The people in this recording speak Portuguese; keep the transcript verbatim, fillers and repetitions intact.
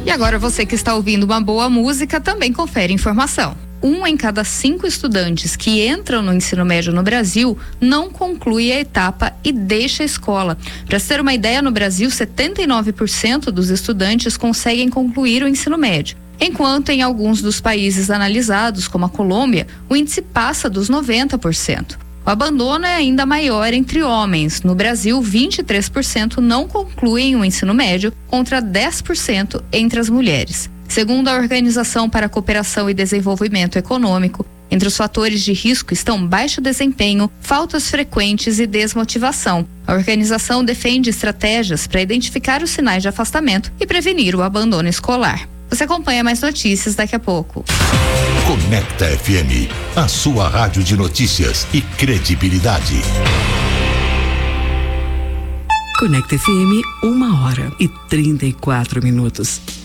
E agora você que está ouvindo uma boa música também confere informação. Um em cada cinco estudantes que entram no ensino médio no Brasil não conclui a etapa e deixa a escola. Para se ter uma ideia, no Brasil, setenta e nove por cento dos estudantes conseguem concluir o ensino médio, enquanto em alguns dos países analisados, como a Colômbia, o índice passa dos noventa por cento. O abandono é ainda maior entre homens. No Brasil, vinte e três por cento não concluem o ensino médio, contra dez por cento entre as mulheres. Segundo a Organização para a Cooperação e Desenvolvimento Econômico, entre os fatores de risco estão baixo desempenho, faltas frequentes e desmotivação. A organização defende estratégias para identificar os sinais de afastamento e prevenir o abandono escolar. Você acompanha mais notícias daqui a pouco. Conecta F M, a sua rádio de notícias e credibilidade. Conecta F M, uma hora e trinta e quatro minutos.